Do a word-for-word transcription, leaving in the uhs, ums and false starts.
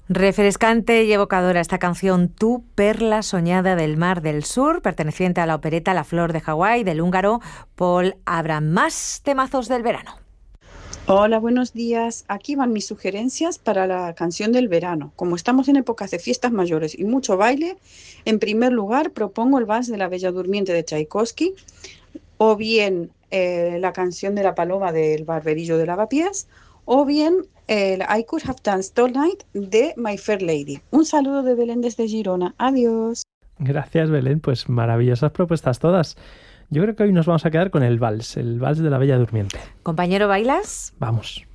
Refrescante y evocadora esta canción Tu perla soñada del Mar del Sur, perteneciente a la opereta La Flor de Hawái del húngaro Paul Abram. Más temazos del verano. Hola, buenos días. Aquí van mis sugerencias para la canción del verano. Como estamos en épocas de fiestas mayores y mucho baile, en primer lugar propongo el Vals de la Bella Durmiente de Tchaikovsky, o bien eh, la canción de la Paloma del Barberillo de Lavapiés, o bien el I Could Have Danced All Night de My Fair Lady. Un saludo de Belén desde Girona. Adiós. Gracias, Belén. Pues maravillosas propuestas todas. Yo creo que hoy nos vamos a quedar con el vals, el vals de la Bella Durmiente. Compañero, ¿bailas? Vamos.